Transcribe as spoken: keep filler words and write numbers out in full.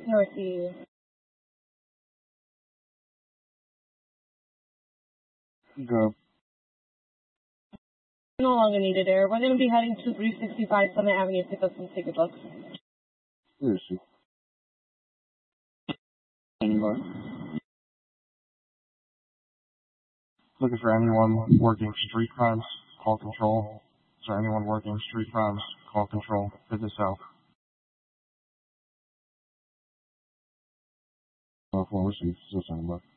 Northeast. Go. No longer needed there. We're going to be heading to three sixty-five Summit Avenue to pick up some ticket books. Where is she? Anybody? Looking for anyone working street crimes? Call control. Is there anyone working street crimes? Call control. Hit this out. Oh, four, six, six, seven,